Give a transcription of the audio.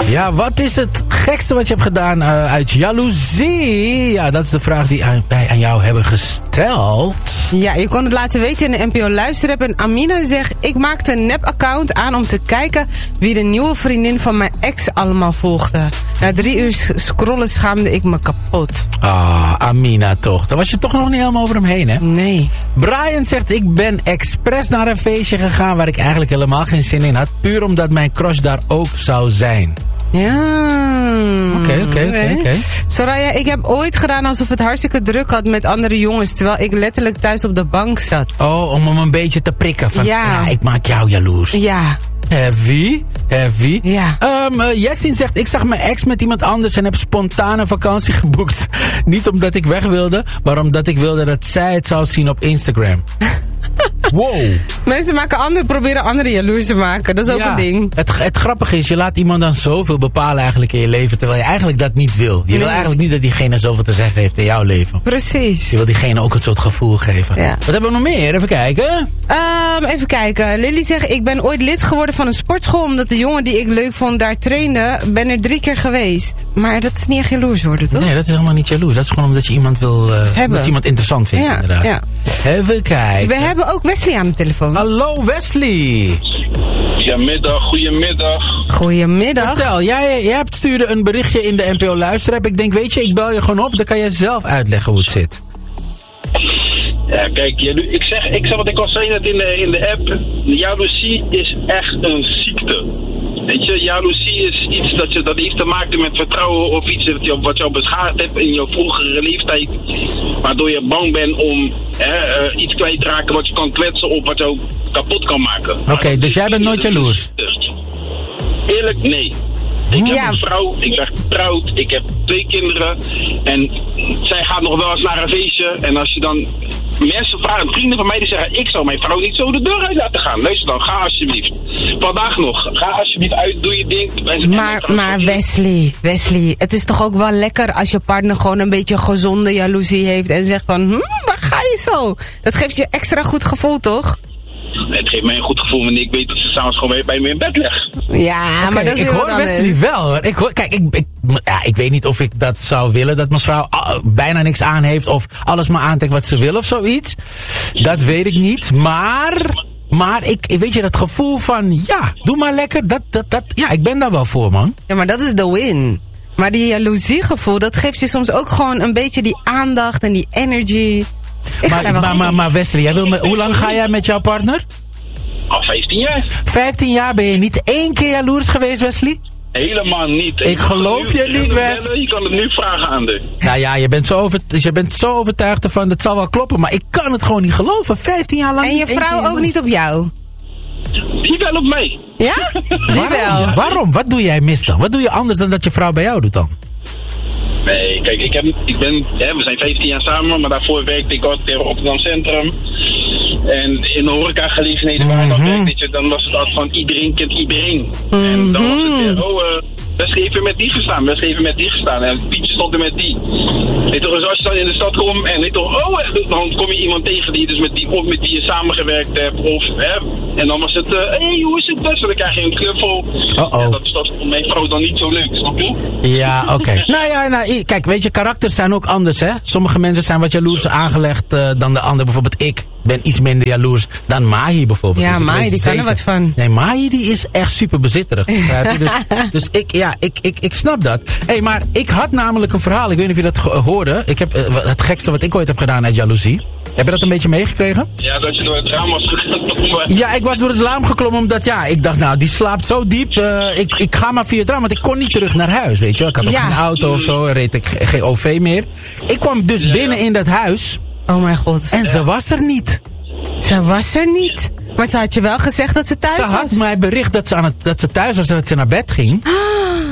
Ja, wat is het gekste wat je hebt gedaan uit jaloezie? Ja, dat is de vraag die wij aan jou hebben gesteld. Ja, je kon het laten weten in de NPO Luisterapp. En Amina zegt, ik maakte een nep-account aan om te kijken wie de nieuwe vriendin van mijn ex allemaal volgde. Na 3 uur scrollen schaamde ik me kapot. Ah, Amina toch. Dan was je toch nog niet helemaal over hem heen, hè? Nee. Brian zegt, ik ben expres naar een feestje gegaan waar ik eigenlijk helemaal geen zin in had. Puur omdat mijn crush daar ook zou zijn. Ja. Oké. Soraya, ik heb ooit gedaan alsof het hartstikke druk had met andere jongens, terwijl ik letterlijk thuis op de bank zat. Oh, om hem een beetje te prikken. Van, ja, ik maak jou jaloers. Ja. Heavy. Ja. Jessin zegt, ik zag mijn ex met iemand anders en heb spontane vakantie geboekt. Niet omdat ik weg wilde, maar omdat ik wilde dat zij het zou zien op Instagram. Wow. Mensen proberen anderen jaloers te maken. Dat is ook een ding. Het grappige is, je laat iemand dan zoveel bepalen eigenlijk in je leven, terwijl je eigenlijk dat niet wil. Je wil eigenlijk niet dat diegene zoveel te zeggen heeft in jouw leven. Precies. Je wil diegene ook een soort gevoel geven. Ja. Wat hebben we nog meer? Even kijken. Even kijken. Lily zegt, ik ben ooit lid geworden van een sportschool, omdat de jongen die ik leuk vond daar trainde. Ben er 3 keer geweest. Maar dat is niet echt jaloers worden, toch? Nee, dat is helemaal niet jaloers. Dat is gewoon omdat je iemand wil hebben. Dat je iemand interessant vindt, inderdaad. Ja. Even kijken. We hebben ook Wesley aan de telefoon. Hallo Wesley. Goedemiddag. Vertel, jij stuurde een berichtje in de NPO Luisterapp. Ik denk, weet je, ik bel je gewoon op. Dan kan jij zelf uitleggen hoe het zit. Ja, kijk, ik zeg wat ik al zei net in de app. Jaloezie is echt een ziekte. Weet je, jaloezie is iets dat heeft te maken met vertrouwen of iets wat jou beschadigd hebt in jouw vroegere leeftijd. Waardoor je bang bent om iets kwijt te raken wat je kan kwetsen of wat jou kapot kan maken. Oké, dus jij bent nooit jaloers? Eerlijk, nee. Ik heb een vrouw, ik ben getrouwd, ik heb 2 kinderen en zij gaat nog wel eens naar een feestje en als je dan mensen vragen, vrienden van mij die zeggen, ik zou mijn vrouw niet zo de deur uit laten gaan. Luister dan, ga alsjeblieft. Vandaag nog, ga alsjeblieft uit, doe je ding. Maar Wesley, het is toch ook wel lekker als je partner gewoon een beetje gezonde jaloezie heeft en zegt van, waar ga je zo? Dat geeft je extra goed gevoel, toch? Het geeft mij een goed gevoel wanneer ik weet dat ze s'avonds gewoon bij me in bed legt. Ja, maar dat is ik hoor Wesley wel hoor. Ik weet niet of ik dat zou willen, dat mijn vrouw bijna niks aan heeft of alles maar aantrekt wat ze wil of zoiets. Dat weet ik niet, maar ik weet je, dat gevoel van, ja, doe maar lekker, ik ben daar wel voor, man. Ja, maar dat is de win. Maar die jaloeziegevoel, dat geeft je soms ook gewoon een beetje die aandacht en die energy. Maar Wesley, hoe lang ga jij met jouw partner? Al 15 jaar. 15 jaar, ben je niet 1 keer jaloers geweest, Wesley? Helemaal niet. Ik geloof je niet, Wes. Je kan het nu vragen aan de. Nou ja, je bent zo overtuigd ervan, dat zal wel kloppen, maar ik kan het gewoon niet geloven. 15 jaar lang. En je vrouw ook niet op jou? Die wel op mij. Ja? Die wel. Waarom? Wat doe jij mis dan? Wat doe je anders dan dat je vrouw bij jou doet dan? Nee, kijk, we zijn 15 jaar samen, maar daarvoor werkte ik altijd in Rotterdam Centrum. En in de horecagelegenheden waar ik dan werkte, dan was het altijd van iedereen kent iedereen. En dan was het weer, Wesley heeft met die gestaan. En Pietje stond er met die. Weet toch, dus als je dan in de stad komt en weet toch, dan kom je iemand tegen die dus met wie je samengewerkt hebt. En dan was het, hoe is het best? Dan krijg je een knuffel. Ja, dat is voor mijn vrouw dan niet zo leuk, snap je? Ja, oké. Kijk, weet je, karakters zijn ook anders, hè? Sommige mensen zijn wat jaloerser aangelegd dan de ander. Bijvoorbeeld ik ben iets minder jaloers dan Mahi bijvoorbeeld. Ja, dus Mahi, die kan er wat van. Nee, Mahi die is echt super bezitterig. Dus ik snap dat. Hey, maar ik had namelijk een verhaal. Ik weet niet of je dat hoorde. Ik heb het gekste wat ik ooit heb gedaan uit jaloezie. Heb je dat een beetje meegekregen? Ja, dat je door het raam was geklommen. Ja, ik was door het raam geklommen omdat, ik dacht, nou, die slaapt zo diep. Ik ga maar via het raam, want ik kon niet terug naar huis, weet je. Ik had ook geen auto of zo, reed ik geen OV meer. Ik kwam dus binnen in dat huis. Oh mijn god. En ze was er niet. Ze was er niet? Maar ze had je wel gezegd dat ze thuis was? Ze had mij bericht dat ze thuis was en dat ze naar bed ging.